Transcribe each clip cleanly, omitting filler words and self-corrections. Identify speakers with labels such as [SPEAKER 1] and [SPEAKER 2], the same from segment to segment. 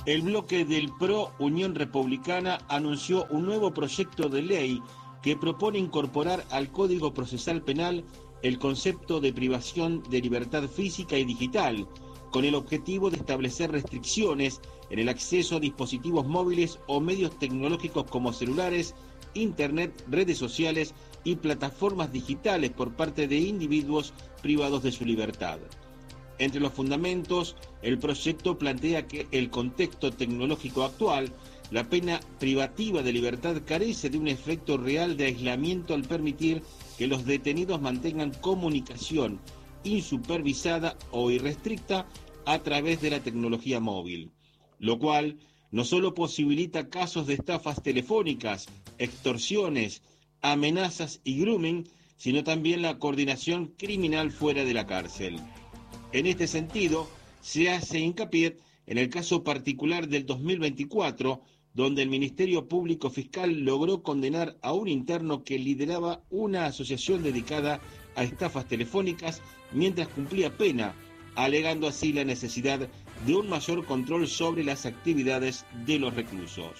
[SPEAKER 1] El bloque del PRO Unión Republicana anunció un nuevo proyecto de ley que propone incorporar al Código Procesal Penal el concepto de privación de libertad física y digital, con el objetivo de establecer restricciones en el acceso a dispositivos móviles o medios tecnológicos como celulares, internet, redes sociales y plataformas digitales por parte de individuos privados de su libertad. Entre los fundamentos, el proyecto plantea que el contexto tecnológico actual, la pena privativa de libertad carece de un efecto real de aislamiento al permitir que los detenidos mantengan comunicación insupervisada o irrestricta a través de la tecnología móvil, lo cual no solo posibilita casos de estafas telefónicas, extorsiones, amenazas y grooming, sino también la coordinación criminal fuera de la cárcel. En este sentido, se hace hincapié en el caso particular del 2024, donde el Ministerio Público Fiscal logró condenar a un interno que lideraba una asociación dedicada a estafas telefónicas mientras cumplía pena, alegando así la necesidad de un mayor control sobre las actividades de los reclusos.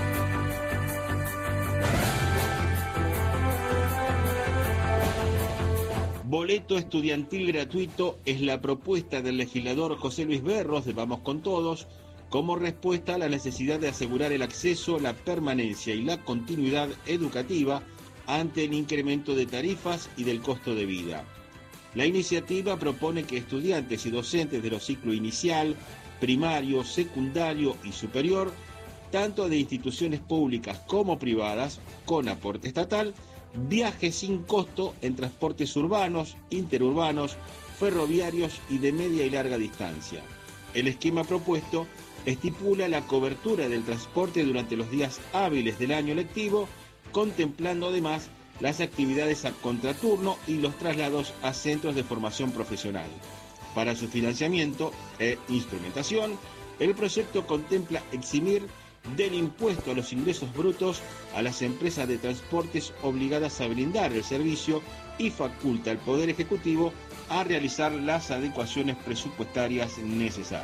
[SPEAKER 1] Boleto estudiantil gratuito es la propuesta del legislador José Luis Berros de Vamos con Todos como respuesta a la necesidad de asegurar el acceso, la permanencia y la continuidad educativa ante el incremento de tarifas y del costo de vida. La iniciativa propone que estudiantes y docentes de los ciclos inicial, primario, secundario y superior, tanto de instituciones públicas como privadas, con aporte estatal, viaje sin costo en transportes urbanos, interurbanos, ferroviarios y de media y larga distancia. El esquema propuesto estipula la cobertura del transporte durante los días hábiles del año lectivo, contemplando además las actividades a contraturno y los traslados a centros de formación profesional. Para su financiamiento e instrumentación, el proyecto contempla eximir del impuesto a los ingresos brutos a las empresas de transportes obligadas a brindar el servicio y faculta al Poder Ejecutivo a realizar las adecuaciones presupuestarias necesarias.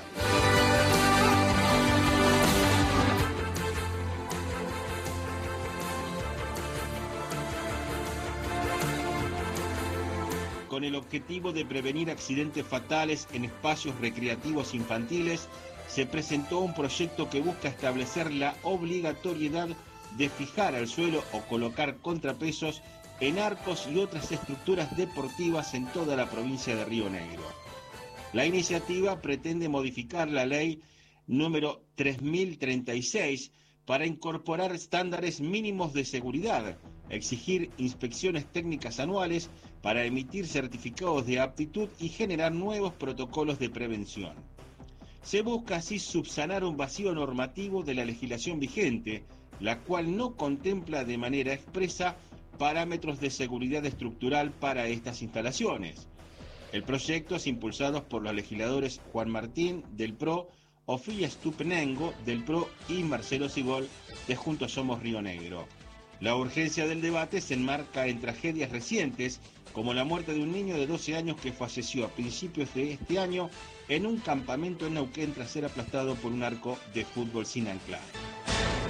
[SPEAKER 1] Con el objetivo de prevenir accidentes fatales en espacios recreativos infantiles, se presentó un proyecto que busca establecer la obligatoriedad de fijar al suelo o colocar contrapesos en arcos y otras estructuras deportivas en toda la provincia de Río Negro. La iniciativa pretende modificar la ley número 3036 para incorporar estándares mínimos de seguridad, exigir inspecciones técnicas anuales para emitir certificados de aptitud y generar nuevos protocolos de prevención. Se busca así subsanar un vacío normativo de la legislación vigente, la cual no contempla de manera expresa parámetros de seguridad estructural para estas instalaciones. El proyecto es impulsado por los legisladores Juan Martín, del PRO, Ofelia Stupenengo, del PRO, y Marcelo Sigol, de Juntos Somos Río Negro. La urgencia del debate se enmarca en tragedias recientes, como la muerte de un niño de 12 años que falleció a principios de este año en un campamento en Neuquén tras ser aplastado por un arco de fútbol sin anclaje.